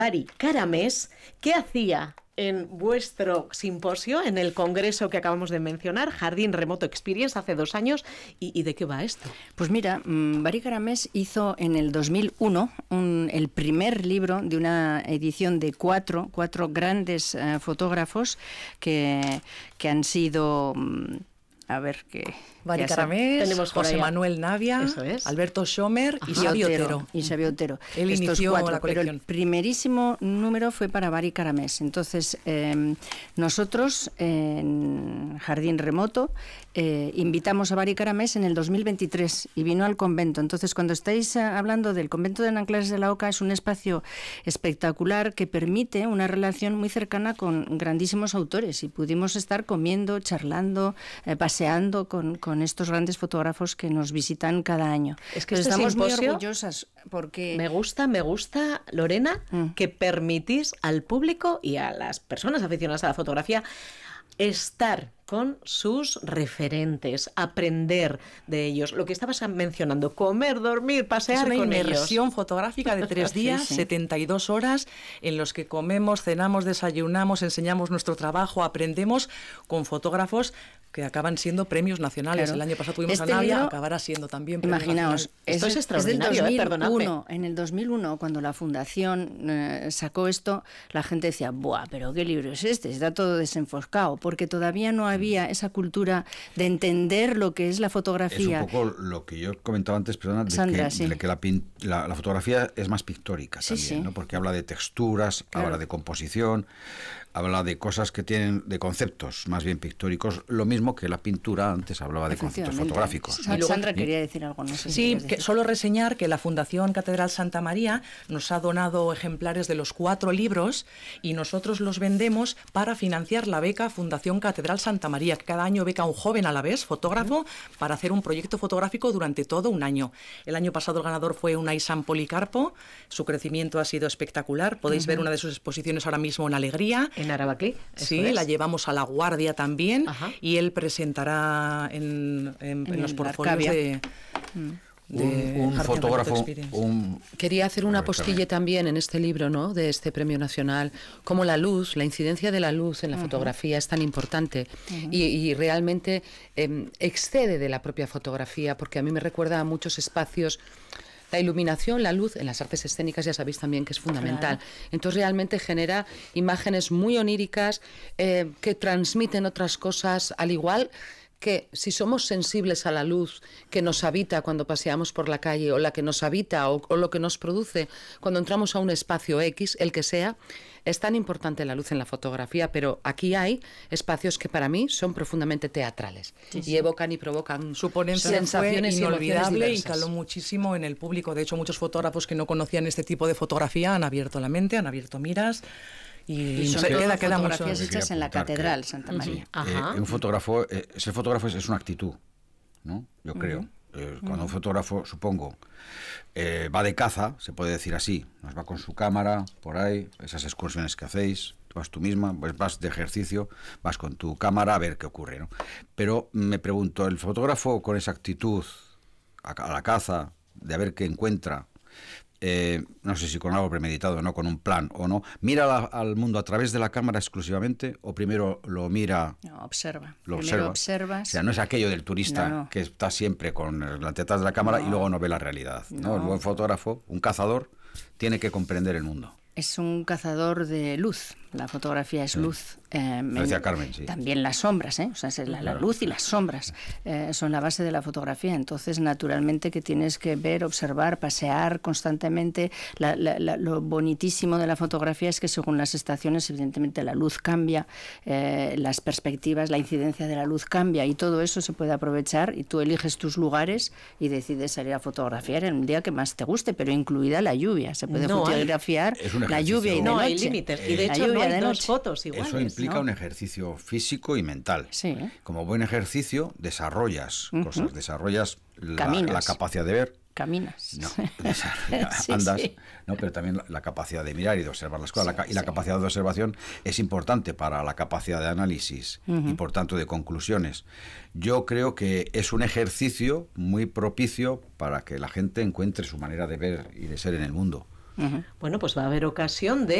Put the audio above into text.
Bari Caramés, ¿qué hacía en vuestro simposio, en el congreso que acabamos de mencionar, Jardín Remoto Experience, hace 2 años? ¿Y de qué va esto? Pues mira, Bari Caramés hizo en el 2001 el primer libro de una edición de cuatro grandes fotógrafos que han sido... a ver qué... Bari Caramés, José Manuel Navia, Alberto Schomer y Xavi Otero. Él inició la colección. Pero el primerísimo número fue para Bari Caramés. Entonces, nosotros, en Jardín Remoto, invitamos a Bari Caramés en el 2023 y vino al convento. Entonces, cuando estáis hablando del convento de Nanclares de la Oca, es un espacio espectacular que permite una relación muy cercana con grandísimos autores, y pudimos estar comiendo, charlando, paseando con estos grandes fotógrafos que nos visitan cada año. Es que estamos muy orgullosas porque... Me gusta, Lorena, que permitís al público y a las personas aficionadas a la fotografía estar con sus referentes, aprender de ellos. Lo que estabas mencionando, comer, dormir, pasear con ellos. Es una inmersión fotográfica de 3 días, 72 horas, en los que comemos, cenamos, desayunamos, enseñamos nuestro trabajo, aprendemos con fotógrafos que acaban siendo premios nacionales. Claro. El año pasado tuvimos a Navia, acabará siendo también premio imaginaos, nacional. Esto es extraordinario, perdonadme. En el 2001, cuando la Fundación sacó esto, la gente decía, ¡buah, pero qué libro es este! Está todo desenfoscado, porque todavía no había esa cultura de entender lo que es la fotografía. Es un poco lo que yo comentaba antes, perdona, de que la fotografía es más pictórica también, ¿no? Porque habla de texturas, habla de composición, habla de cosas que tienen, de conceptos más bien pictóricos, lo mismo que la pintura antes hablaba de conceptos fotográficos. Sandra quería decir algo, no sé. Sí, solo reseñar que la Fundación Catedral Santa María nos ha donado ejemplares de los 4 libros y nosotros los vendemos para financiar la beca Fundación Catedral Santa María, que cada año beca a un joven a la vez, fotógrafo, para hacer un proyecto fotográfico durante todo un año. El año pasado el ganador fue Unai San Policarpo, su crecimiento ha sido espectacular, podéis ver una de sus exposiciones ahora mismo en Alegría. En Arabaclí. Sí, la llevamos a La Guardia también. Y él presentará en los portfolios de un fotógrafo. Quería hacer una postilla también en este libro, ¿no?, de este premio nacional, como la luz, la incidencia de la luz en la fotografía es tan importante y realmente excede de la propia fotografía, porque a mí me recuerda a muchos espacios. La iluminación, la luz, en las artes escénicas ya sabéis también que es fundamental. Claro. Entonces realmente genera imágenes muy oníricas que transmiten otras cosas, al igual que si somos sensibles a la luz que nos habita cuando paseamos por la calle, o la que nos habita o lo que nos produce cuando entramos a un espacio X, el que sea, es tan importante la luz en la fotografía, pero aquí hay espacios que para mí son profundamente teatrales y evocan y provocan su ponencia sensaciones fue inolvidable y caló muchísimo en el público. De hecho, muchos fotógrafos que no conocían este tipo de fotografía han abierto la mente, han abierto miras. Y son queda fotografías mucho hechas en la Catedral Santa María. Un fotógrafo, ser fotógrafo es una actitud, ¿no? Yo creo. Cuando un fotógrafo, supongo, va de caza, se puede decir así, nos va con su cámara por ahí, esas excursiones que hacéis, vas tú misma, pues vas de ejercicio, vas con tu cámara a ver qué ocurre, ¿no? Pero me pregunto, el fotógrafo con esa actitud a la caza, de a ver qué encuentra, no sé si con algo premeditado, no, con un plan o no, ¿mira al mundo a través de la cámara exclusivamente o primero lo mira? No, observa. Lo observas. O sea, no es aquello del turista que está siempre con la detrás de la cámara y luego no ve la realidad. No, el buen fotógrafo, un cazador, tiene que comprender el mundo. Es un cazador de luz. La fotografía es luz. Decía Carmen, sí. También las sombras, o sea, la luz y las sombras son la base de la fotografía. Entonces, naturalmente que tienes que ver, observar, pasear constantemente. Lo bonitísimo de la fotografía es que según las estaciones, evidentemente la luz cambia, las perspectivas, la incidencia de la luz cambia, y todo eso se puede aprovechar, y tú eliges tus lugares y decides salir a fotografiar en un día que más te guste, pero incluida la lluvia. Se puede fotografiar la lluvia y de noche. No hay límites. Y de hecho no hay dos fotos iguales. Eso implica un ejercicio físico y mental. Sí. Como buen ejercicio desarrollas cosas, desarrollas la capacidad de ver. Caminas. No, andas, no, pero también la capacidad de mirar y de observar las cosas. Y la capacidad de observación es importante para la capacidad de análisis y por tanto de conclusiones. Yo creo que es un ejercicio muy propicio para que la gente encuentre su manera de ver y de ser en el mundo. Bueno, pues va a haber ocasión de